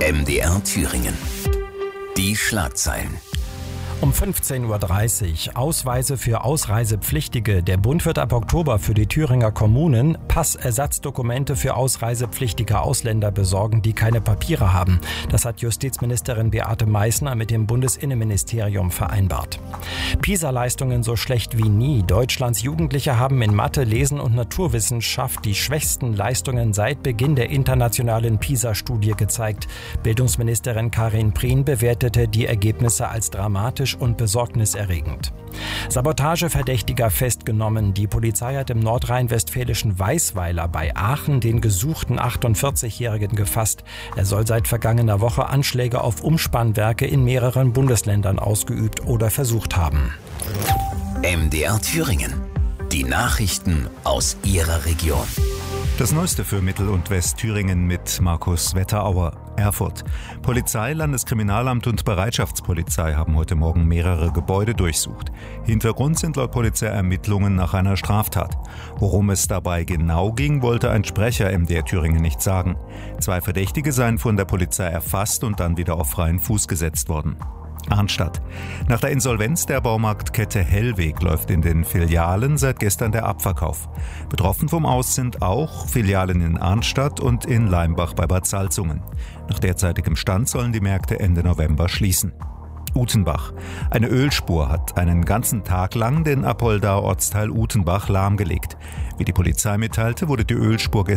MDR Thüringen. Die Schlagzeilen. Um 15.30 Uhr Ausweise für Ausreisepflichtige. Der Bund wird ab Oktober für die Thüringer Kommunen Passersatzdokumente für ausreisepflichtige Ausländer besorgen, die keine Papiere haben. Das hat Justizministerin Beate Meißner mit dem Bundesinnenministerium vereinbart. PISA-Leistungen so schlecht wie nie. Deutschlands Jugendliche haben in Mathe, Lesen und Naturwissenschaft die schwächsten Leistungen seit Beginn der internationalen PISA-Studie gezeigt. Bildungsministerin Karin Prien bewertete die Ergebnisse als dramatisch und besorgniserregend. Sabotageverdächtiger festgenommen. Die Polizei hat im nordrhein-westfälischen Weißweiler bei Aachen den gesuchten 48-Jährigen gefasst. Er soll seit vergangener Woche Anschläge auf Umspannwerke in mehreren Bundesländern ausgeübt oder versucht haben. MDR Thüringen. Die Nachrichten aus Ihrer Region. Das Neueste für Mittel- und Westthüringen mit Markus Wetterauer. Erfurt. Polizei, Landeskriminalamt und Bereitschaftspolizei haben heute Morgen mehrere Gebäude durchsucht. Hintergrund sind laut Polizei Ermittlungen nach einer Straftat. Worum es dabei genau ging, wollte ein Sprecher MDR Thüringen nicht sagen. 2 Verdächtige seien von der Polizei erfasst und dann wieder auf freien Fuß gesetzt worden. Arnstadt. Nach der Insolvenz der Baumarktkette Hellweg läuft in den Filialen seit gestern der Abverkauf. Betroffen vom Aus sind auch Filialen in Arnstadt und in Leimbach bei Bad Salzungen. Nach derzeitigem Stand sollen die Märkte Ende November schließen. Utenbach. Eine Ölspur hat einen ganzen Tag lang den Apoldaer Ortsteil Utenbach lahmgelegt. Wie die Polizei mitteilte, wurde die Ölspur